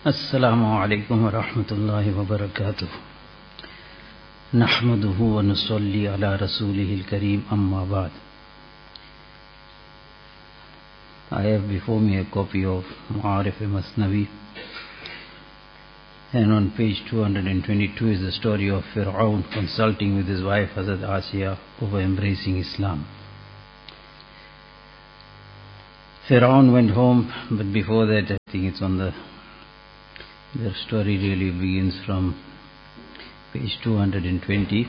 السلام عليكم ورحمة الله وبركاته. نحمده ونصلي على رسوله الكريم أما بعد. I have before me a copy of Ma'arif Masnavi, and on page 222 is the story of Fir'aun consulting with his wife Hazrat Asiya over embracing Islam. Fir'aun went home, but before that I think it's on their story really begins from page 220.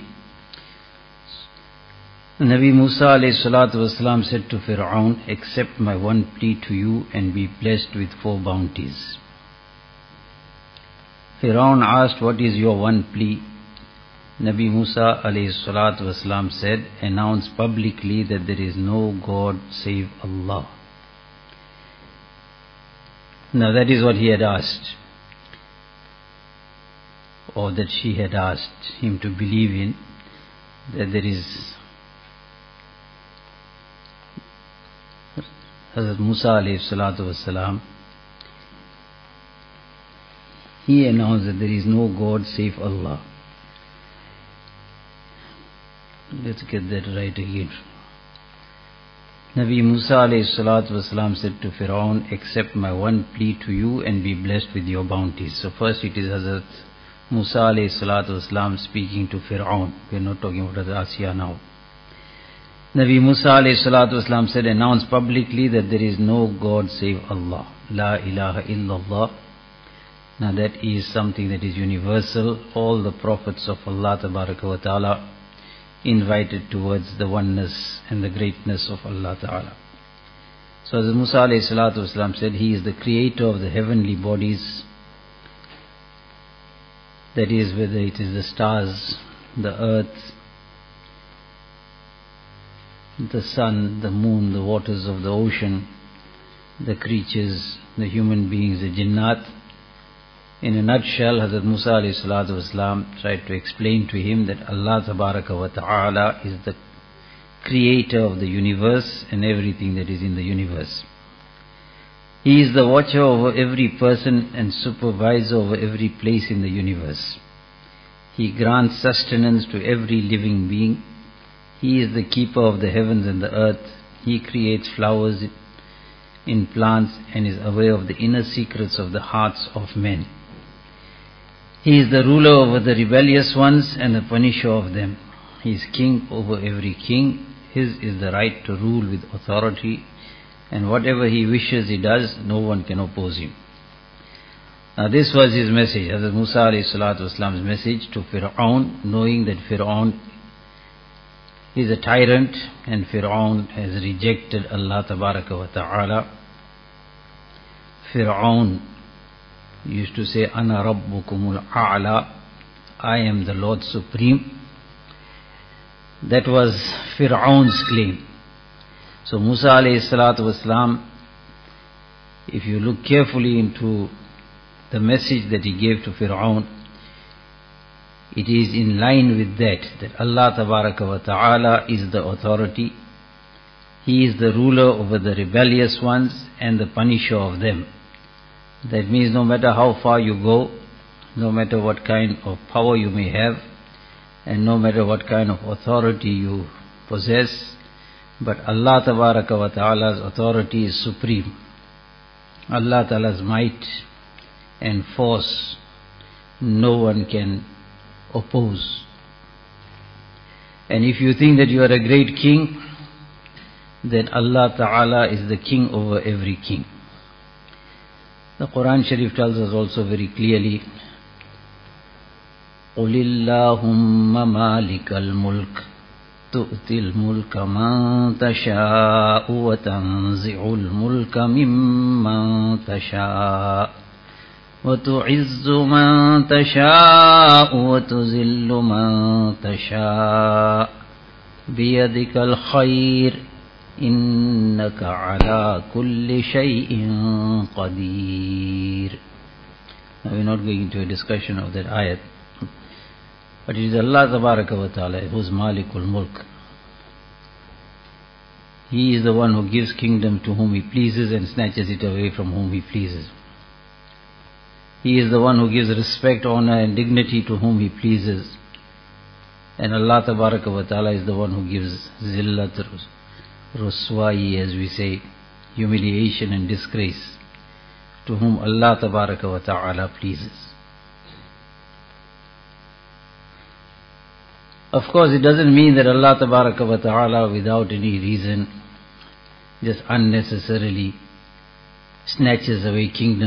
Nabi Musa alayhi salatu wasalam said to Fir'aun, "Accept my one plea to you and be blessed with 4 bounties." Fir'aun asked, "What is your one plea?" Nabi Musa alayhi salatu wasalam said, "Announce publicly that there is no God save Allah." Now that is what he had asked, or that she had asked him to believe in, that there is Hazrat Musa alayhi salatu wasalam. He announced that there is no God save Allah. Let's get that right again. Nabi Musa alayhi salatu wasalam said to Fir'aun, "Accept my one plea to you and be blessed with your bounties." So first it is Hazrat Musa alayhi salatu wasalam speaking to Fir'aun. We are not talking about Hazrat Asiya now. Nabi Musa alayhi salatu wasalam said, "Announce publicly that there is no God save Allah. La ilaha illallah." Now that is something that is universal. All the prophets of Allah tabaraka wa ta'ala invited towards the oneness and the greatness of Allah ta'ala. So as Musa alayhi salatu wasalam said, he is the creator of the heavenly bodies. That is, whether it is the stars, the earth, the sun, the moon, the waters of the ocean, the creatures, the human beings, the jinnat. In a nutshell, Hazrat Musa alayhi salatu wasalam tried to explain to him that Allah tabaraka wa ta'ala is the creator of the universe and everything that is in the universe. He is the watcher over every person and supervisor over every place in the universe. He grants sustenance to every living being. He is the keeper of the heavens and the earth. He creates flowers in plants and is aware of the inner secrets of the hearts of men. He is the ruler over the rebellious ones and the punisher of them. He is king over every king. His is the right to rule with authority, and whatever he wishes he does, no one can oppose him. Now this was his message, Hazrat Musa alayhi salatu wasalam's message to Fir'aun, knowing that Fir'aun is a tyrant and Fir'aun has rejected Allah tabaraka wa ta'ala. Fir'aun used to say, "Ana rabbukumul a'la," I am the Lord Supreme. That was Fir'aun's claim. So Musa alayhi salatu wasalam, if you look carefully into the message that he gave to Fir'aun, it is in line with that Allah tabaraka wa ta'ala is the authority. He is the ruler over the rebellious ones and the punisher of them. That means no matter how far you go, no matter what kind of power you may have, and no matter what kind of authority you possess, but Allah tabaraka wa ta'ala's authority is supreme. Allah ta'ala's might and force, no one can oppose. And if you think that you are a great king, then Allah ta'ala is the king over every king. The Quran Sharif tells us also very clearly, قُلِ اللَّهُمَّ مَالِكَ الْمُلْكِ تُؤْتِي الْمُلْكَ مَنْ تَشَاءُ وَتَنْزِعُ الْمُلْكَ مِمَّنْ تَشَاءُ وَتُعِزُّ مَنْ تَشَاءُ وَتُذِلُّ مَنْ تَشَاءُ بِيَدِكَ الْخَيْرُ إِنَّكَ عَلَى كُلِّ شَيْءٍ قَدِيرٌ. Now we are not going into a discussion of that ayat, but it is Allah tabaraka wa ta'ala who is Malikul Mulk. He is the one who gives kingdom to whom He pleases and snatches it away from whom He pleases. He is the one who gives respect, honor and dignity to whom He pleases. And Allah Tabaraka wa Ta'ala is the one who gives zillat, ruswai, as we say, humiliation and disgrace, to whom Allah Tabaraka wa Ta'ala pleases. Of course, it doesn't mean that Allah Tabaraka wa Ta'ala, without any reason, just unnecessarily snatches away kingdom